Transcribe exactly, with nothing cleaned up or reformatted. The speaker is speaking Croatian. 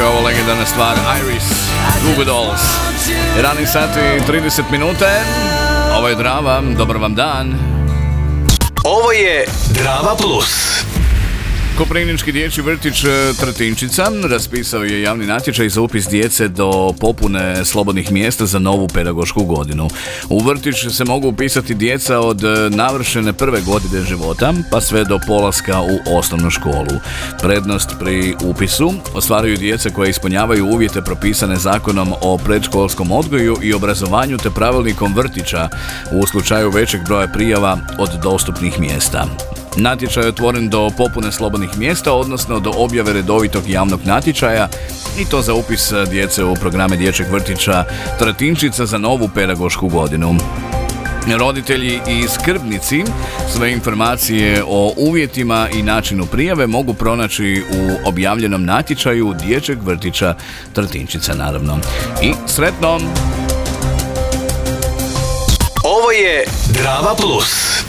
Kako je ovo legendarna stvar, Iris, Goo Goo Dolls. Rani sati, trideset minuta. Ovo je Drava, dobar vam dan. Ovo je Drava Plus. Koprivnički dječji vrtić Tratinčica raspisao je javni natječaj za upis djece do popune slobodnih mjesta za novu pedagošku godinu. U vrtić se mogu upisati djeca od navršene prve godine života pa sve do polaska u osnovnu školu. Prednost pri upisu ostvaruju djeca koja ispunjavaju uvjete propisane Zakonom o predškolskom odgoju i obrazovanju te pravilnikom vrtića u slučaju većeg broja prijava od dostupnih mjesta. Natječaj je otvoren do popune slobodnih mjesta, odnosno do objave redovitog javnog natječaja i to za upis djece u programe dječjeg vrtića Tratinčica za novu pedagošku godinu. Roditelji i skrbnici sve informacije o uvjetima i načinu prijave mogu pronaći u objavljenom natječaju dječjeg vrtića Tratinčica, naravno. I sretno! Ovo je Drava Plus.